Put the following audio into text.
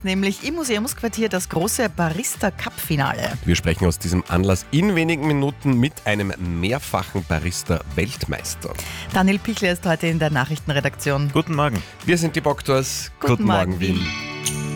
nämlich im Museumsquartier das große Barista-Cup-Finale. Wir sprechen aus diesem Anlass in wenigen Minuten mit einem mehrfachen Barista-Weltmeister. Daniel Pichler ist heute in der Nachrichtenredaktion. Guten Morgen. Wir sind die Boktors. Guten Morgen, Wien.